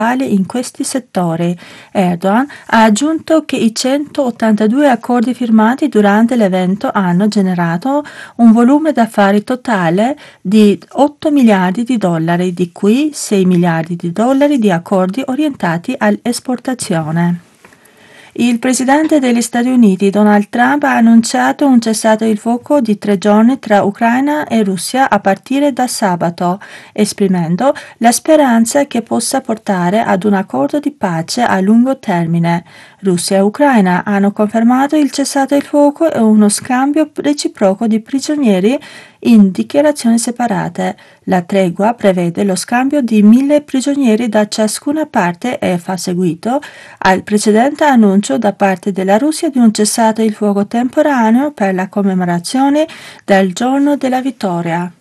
in questi settori. Erdogan ha aggiunto che i 182 accordi firmati durante l'evento hanno generato un volume d'affari totale di 8 miliardi di dollari, di cui 6 miliardi di dollari di accordi orientati all'esportazione. Il presidente degli Stati Uniti, Donald Trump, ha annunciato un cessate il fuoco di 3 giorni tra Ucraina e Russia a partire da sabato, esprimendo la speranza che possa portare ad un accordo di pace a lungo termine. Russia e Ucraina hanno confermato il cessate il fuoco e uno scambio reciproco di prigionieri in dichiarazioni separate. La tregua prevede lo scambio di 1.000 prigionieri da ciascuna parte e fa seguito al precedente annuncio da parte della Russia di un cessate il fuoco temporaneo per la commemorazione del giorno della vittoria.